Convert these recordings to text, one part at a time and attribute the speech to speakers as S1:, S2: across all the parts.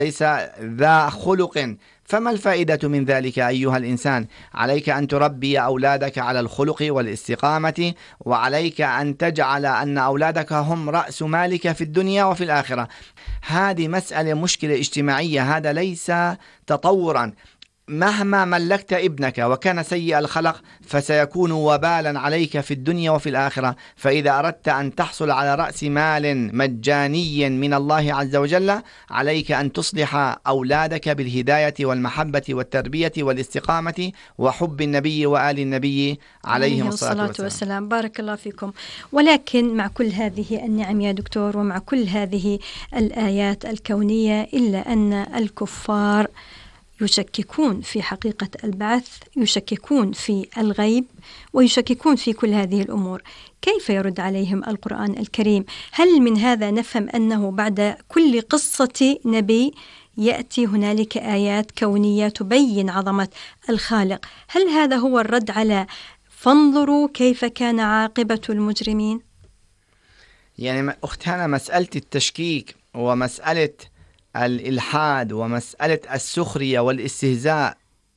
S1: ليس ذا خلق، فما الفائدة من ذلك أيها الإنسان؟ عليك أن تربي أولادك على الخلق والاستقامة، وعليك أن تجعل أن أولادك هم رأس مالك في الدنيا وفي الآخرة. هذه مسألة مشكلة اجتماعية، هذا ليس تطورا. مهما ملكت ابنك وكان سيء الخلق فسيكون وبالا عليك في الدنيا وفي الآخرة. فإذا أردت أن تحصل على رأس مال مجاني من الله عز وجل، عليك أن تصلح أولادك بالهداية والمحبة والتربية والاستقامة وحب النبي وآل النبي عليهم الصلاة والسلام.
S2: بارك الله فيكم. ولكن مع كل هذه النعم يا دكتور، ومع كل هذه الآيات الكونية، إلا أن الكفار يشككون في حقيقة البعث، يشككون في الغيب، ويشككون في كل هذه الأمور. كيف يرد عليهم القرآن الكريم؟ هل من هذا نفهم أنه بعد كل قصة نبي يأتي هنالك آيات كونية تبين عظمة الخالق؟ هل هذا هو الرد على فانظروا كيف كان عاقبة المجرمين؟
S1: يعني أختنا، مسألة التشكيك ومسألة الإلحاد ومسألة السخرية والاستهزاء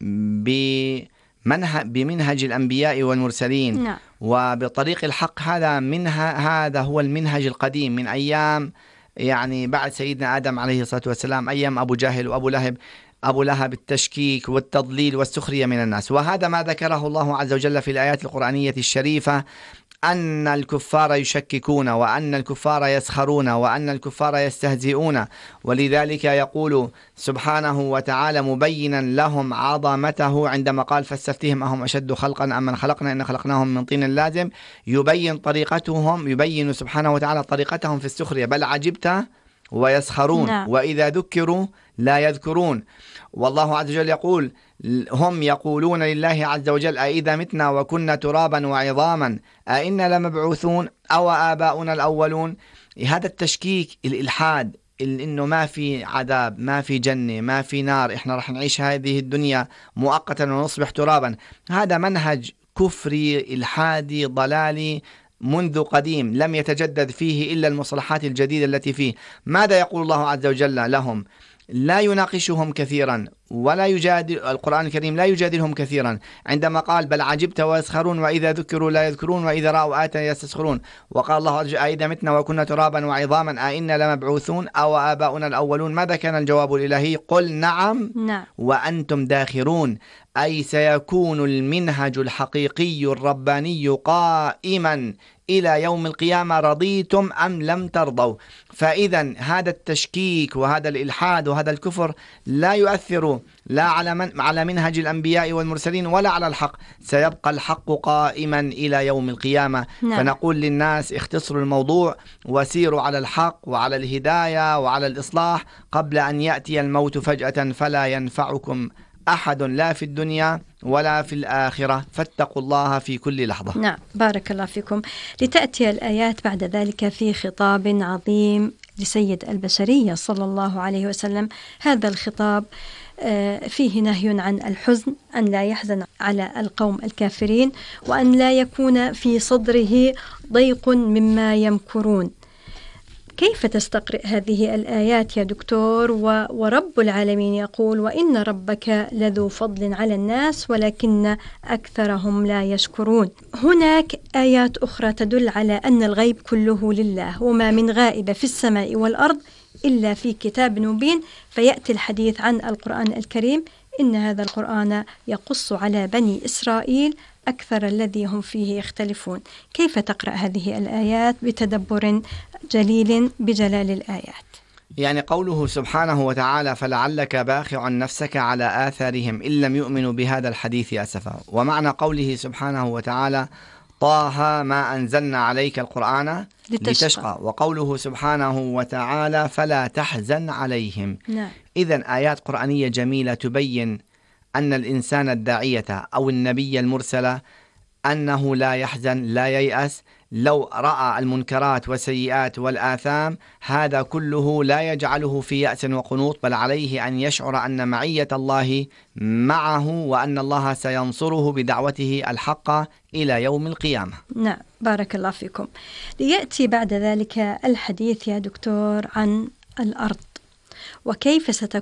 S1: بمنهج الأنبياء والمرسلين،
S2: نعم.
S1: وبطريق الحق، هذا هو المنهج القديم من أيام يعني بعد سيدنا آدم عليه الصلاة والسلام، أيام أبو جهل وأبو لهب. أبو لهب التشكيك والتضليل والسخرية من الناس، وهذا ما ذكره الله عز وجل في الآيات القرآنية الشريفة، أن الكفار يشككون، وأن الكفار يسخرون، وأن الكفار يستهزئون. ولذلك يقول سبحانه وتعالى مبينا لهم عظمته عندما قال فاستفتهم أهم أشد خلقا أم من خلقنا إن خلقناهم من طين لازم، يبين سبحانه وتعالى طريقتهم في السخرية. بل عجبت ويسخرون.
S2: نعم.
S1: وإذا ذكروا لا يذكرون. والله عز وجل يقول هم يقولون لله عز وجل أئذا متنا وكنا ترابا وعظاما أئنا لمبعوثون أو آباؤنا الأولون. هذا التشكيك، الإلحاد، إنه ما في عذاب، ما في جنة، ما في نار، إحنا رح نعيش هذه الدنيا مؤقتا ونصبح ترابا، هذا منهج كفري إلحادي ضلالي منذ قديم لم يتجدد فيه إلا المصطلحات الجديدة التي فيه. ماذا يقول الله عز وجل لهم؟ لا يناقشهم كثيرا، ولا يجادل. القرآن الكريم لا يجادلهم كثيرا عندما قال بل عجبت ويسخرون وإذا ذكروا لا يذكرون وإذا رأوا آية يستسخرون. وقال الله عز وجل أئذا متنا وكنا ترابا وعظاما أئنا لمبعوثون أو آباؤنا الأولون. ماذا كان الجواب الإلهي؟ قل نعم وأنتم داخرون. أي سيكون المنهج الحقيقي الرباني قائما إلى يوم القيامة، رضيتم أم لم ترضوا. فإذا هذا التشكيك وهذا الإلحاد وهذا الكفر لا يؤثر لا على منهج الأنبياء والمرسلين ولا على الحق. سيبقى الحق قائما إلى يوم القيامة. فنقول للناس اختصروا الموضوع وسيروا على الحق وعلى الهداية وعلى الإصلاح قبل أن يأتي الموت فجأة فلا ينفعكم أحد لا في الدنيا ولا في الآخرة، فاتقوا الله في كل لحظة.
S2: نعم، بارك الله فيكم. لتأتي الآيات بعد ذلك في خطاب عظيم لسيد البشرية صلى الله عليه وسلم. هذا الخطاب فيه نهي عن الحزن، أن لا يحزن على القوم الكافرين، وأن لا يكون في صدره ضيق مما يمكرون. كيف تستقرئ هذه الآيات يا دكتور؟ ورب العالمين يقول وإن ربك لذو فضل على الناس ولكن أكثرهم لا يشكرون. هناك آيات أخرى تدل على أن الغيب كله لله، وما من غائب في السماء والأرض إلا في كتاب مبين. فيأتي الحديث عن القرآن الكريم إن هذا القرآن يقص على بني إسرائيل أكثر الذي هم فيه يختلفون. كيف تقرأ هذه الآيات بتدبر جليل بجلال الآيات؟
S1: يعني قوله سبحانه وتعالى فلعلك باخع نفسك على آثارهم إن لم يؤمنوا بهذا الحديث أسفا. ومعنى قوله سبحانه وتعالى طه ما أنزلنا عليك القرآن لتشقى. وقوله سبحانه وتعالى فلا تحزن عليهم. إذن آيات قرآنية جميلة تبين أن الإنسان الداعية أو النبي المرسل أنه لا يحزن لا ييأس لو رأى المنكرات والسيئات والآثام. هذا كله لا يجعله في يأس وقنوط، بل عليه أن يشعر أن معية الله معه وأن الله سينصره بدعوته الحقة إلى يوم القيامة.
S2: نعم، بارك الله فيكم. ليأتي بعد ذلك الحديث يا دكتور عن الأرض، وكيف ستكون